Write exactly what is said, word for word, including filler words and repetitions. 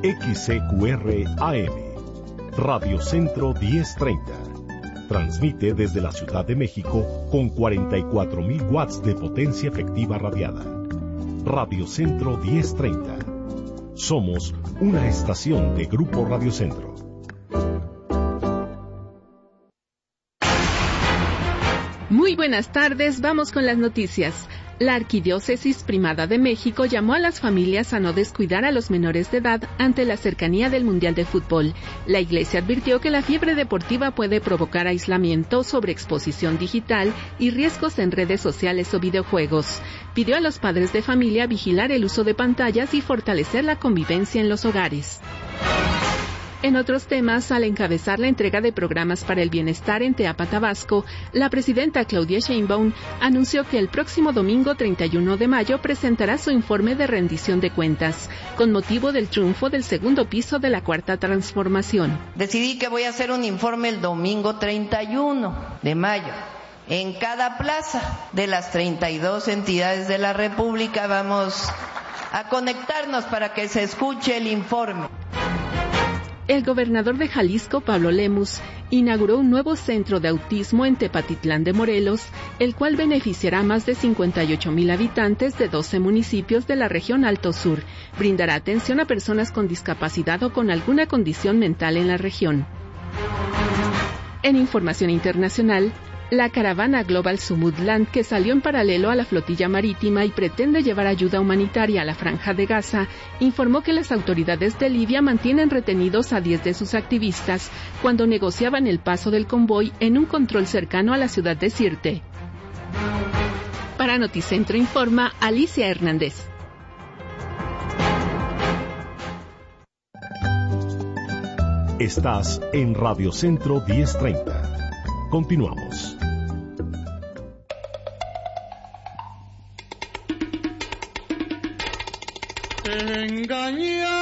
X C Q R A M, Radio Centro diez treinta. Transmite desde la Ciudad de México con cuarenta y cuatro mil watts de potencia efectiva radiada. Radio Centro diez treinta. Somos una estación de Grupo Radio Centro. Muy buenas tardes, vamos con las noticias. La Arquidiócesis Primada de México llamó a las familias a no descuidar a los menores de edad ante la cercanía del Mundial de Fútbol. La Iglesia advirtió que la fiebre deportiva puede provocar aislamiento, sobreexposición digital y riesgos en redes sociales o videojuegos. Pidió a los padres de familia vigilar el uso de pantallas y fortalecer la convivencia en los hogares. En otros temas, al encabezar la entrega de programas para el bienestar en Teapa, Tabasco, la presidenta Claudia Sheinbaum anunció que el próximo domingo treinta y uno de mayo presentará su informe de rendición de cuentas, con motivo del triunfo del segundo piso de la Cuarta Transformación. Decidí que voy a hacer un informe el domingo treinta y uno de mayo. En cada plaza de las treinta y dos entidades de la República vamos a conectarnos para que se escuche el informe. El gobernador de Jalisco, Pablo Lemus, inauguró un nuevo centro de autismo en Tepatitlán de Morelos, el cual beneficiará a más de cincuenta y ocho mil habitantes de doce municipios de la región Alto Sur. Brindará atención a personas con discapacidad o con alguna condición mental en la región. En información internacional, la caravana Global Sumudland, que salió en paralelo a la flotilla marítima y pretende llevar ayuda humanitaria a la Franja de Gaza, informó que las autoridades de Libia mantienen retenidos a diez de sus activistas cuando negociaban el paso del convoy en un control cercano a la ciudad de Sirte. Para Noticentro informa Alicia Hernández. Estás en Radio Centro diez treinta. Continuamos. Engañar